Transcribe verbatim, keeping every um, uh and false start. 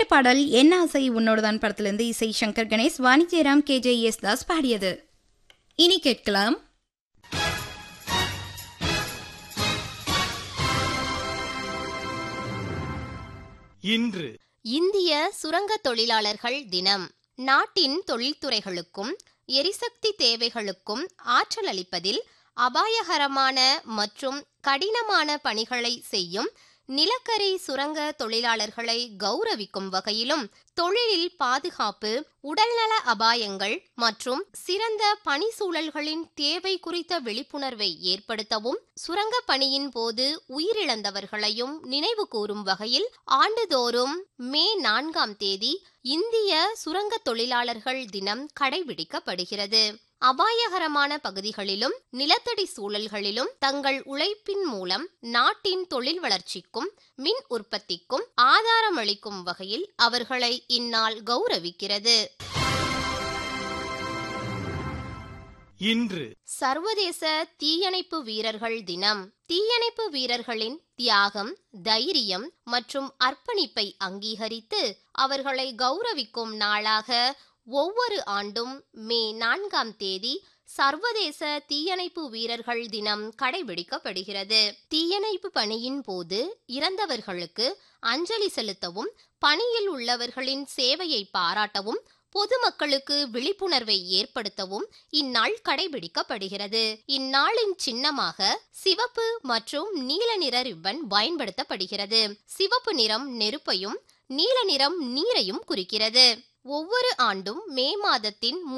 பாடல் என்ன ஆசை உன்னோடுதான் படத்திலிருந்து இசை Shankar Ganesh, Vani Jayaram, K J S Das பாடியது. இனி கேட்கலாம் இன்று இந்திய சுரங்க தொழிலாளர்கள் தினம். நாட்டின் தொழில்துறைகளுக்கும் எரிசக்தி தேவைகளுக்கும் ஆற்றல் அளிப்பதில் அபாயகரமான மற்றும் கடினமான பணிகளை செய்யும் நிலக்கரி சுரங்க தொழிலாளர்களை கௌரவிக்கும் வகையிலும் தொழிலில் பாதுகாப்பு, உடல்நல அபாயங்கள் மற்றும் சிறந்த பணி சூழல்களின் தேவை குறித்த விழிப்புணர்வை ஏற்படுத்தவும், சுரங்க பணியின் போது உயிரிழந்தவர்களையும் நினைவு கூறும் வகையில் ஆண்டுதோறும் மே நான்காம் தேதி இந்திய சுரங்க தொழிலாளர்கள் தினம் கடைபிடிக்கப்படுகிறது. அபாயகரமான பகுதிகளிலும் நிலத்தடி சூழல்களிலும் தங்கள் உழைப்பின் மூலம் நாட்டின் தொழில் வளர்ச்சிக்கும் மின் உற்பத்திக்கும் ஆதாரமளிக்கும் வகையில் அவர்களை இந்நாள் கௌரவிக்கிறது. இன்று சர்வதேச தீயணைப்பு வீரர்கள் தினம். தீயணைப்பு வீரர்களின் தியாகம், தைரியம் மற்றும் அர்ப்பணிப்பை அங்கீகரித்து அவர்களை கௌரவிக்கும் நாளாக ஒவ்வொரு ஆண்டும் மே நான்காம் தேதி சர்வதேச தீயணைப்பு வீரர்கள் தினம் கடைபிடிக்கப்படுகிறது. தீயணைப்பு பணியின் போது இறந்தவர்களுக்கு அஞ்சலி செலுத்தவும், பணியில் உள்ளவர்களின் சேவையை பாராட்டவும், பொதுமக்களுக்கு விழிப்புணர்வை ஏற்படுத்தவும் இந்நாள் கடைபிடிக்கப்படுகிறது. இந்நாளின் சின்னமாக சிவப்பு மற்றும் நீல நிற ரிப்பன் பயன்படுத்தப்படுகிறது. சிவப்பு நிறம் நெருப்பையும் நீல நிறம் நீரையும் குறிக்கிறது. ஒவ்வொரு ஆண்டும் மே மாதத்தின்